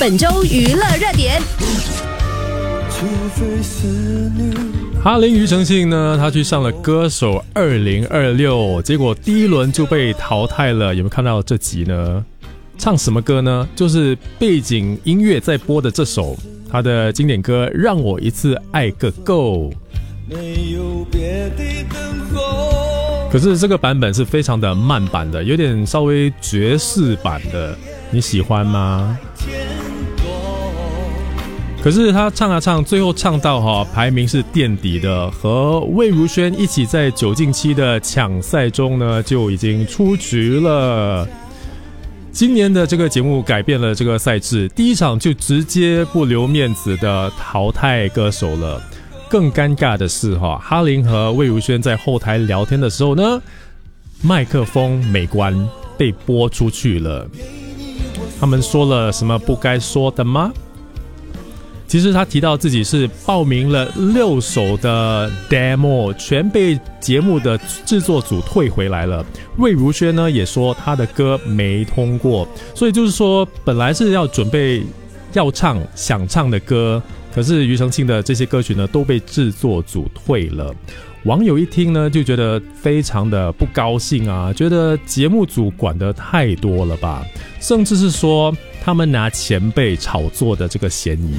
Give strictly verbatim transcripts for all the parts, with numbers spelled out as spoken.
本周娱乐热点。 哈林庾澄庆呢，他去上了歌手二零二六，结果第一轮就被淘汰了。有没有看到这集呢？唱什么歌呢？就是背景音乐在播的这首他的经典歌《让我一次爱个够》。可是这个版本是非常的慢版的，有点稍微爵士版的，你喜欢吗？可是他唱啊唱，最后唱到哈排名是垫底的，和魏如萱一起在九进七的抢赛中呢就已经出局了。今年的这个节目改变了这个赛制，第一场就直接不留面子的淘汰歌手了。更尴尬的是哈，哈林和魏如萱在后台聊天的时候呢，麦克风没关，被播出去了。他们说了什么不该说的吗？其实他提到自己是报名了六首的 demo， 全被节目的制作组退回来了。魏如萱呢也说他的歌没通过，所以就是说本来是要准备要唱想唱的歌，可是庾澄庆的这些歌曲呢都被制作组退了。网友一听呢就觉得非常的不高兴啊，觉得节目组管得太多了吧，甚至是说他们拿前辈炒作的这个嫌疑。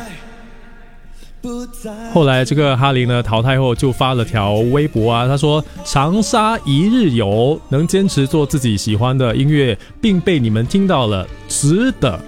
后来这个哈林呢淘汰后就发了条微博啊，他说长沙一日游，能坚持做自己喜欢的音乐并被你们听到了，值得。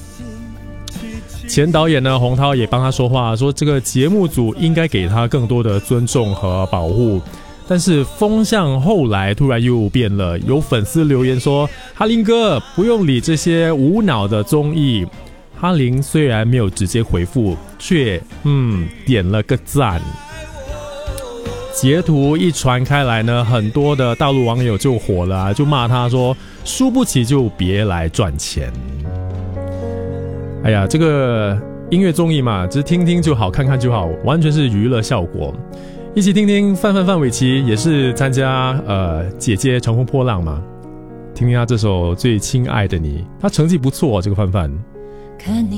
前导演呢洪涛也帮他说话，说这个节目组应该给他更多的尊重和保护。但是风向后来突然又变了，有粉丝留言说哈林哥不用理这些无脑的综艺。哈林虽然没有直接回复，却嗯点了个赞。截图一传开来呢，很多的大陆网友就火了啊，就骂他说输不起就别来赚钱。哎呀，这个音乐综艺嘛，只是听听就好，看看就好，完全是娱乐效果。一起听听范范范玮琪也是参加呃姐姐乘风破浪嘛，听听他这首最亲爱的你，他成绩不错、哦、这个范范。 看你